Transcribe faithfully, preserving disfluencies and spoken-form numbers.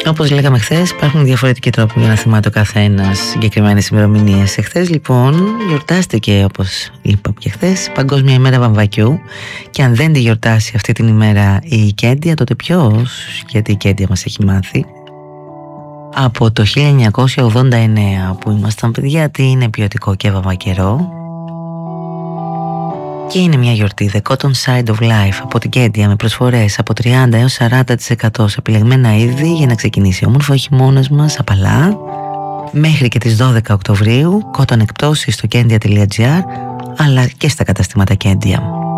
Όπως λέγαμε χθες, υπάρχουν διαφορετικοί τρόποι για να θυμάται ο καθένας συγκεκριμένες ημερομηνίες. Εχθές λοιπόν γιορτάστηκε, όπως είπα και χθες, Παγκόσμια ημέρα βαμβακιού. Και αν δεν τη γιορτάσει αυτή την ημέρα η Κέντια, τότε ποιος? Γιατί η Κέντια μας έχει μάθει από το χίλια εννιακόσια ογδόντα εννέα που ήμασταν παιδιά τι είναι ποιοτικό και βαμβακερό. Και είναι μια γιορτή, The Cotton Side of Life, από την Κέντια, με προσφορές από τριάντα έως σαράντα τοις εκατό σε επιλεγμένα είδη για να ξεκινήσει όμορφο χειμώνας μας απαλά. Μέχρι και τις δώδεκα Οκτωβρίου, cotton εκπτώσεις στο kendia τελεία gr αλλά και στα καταστήματα Κέντια.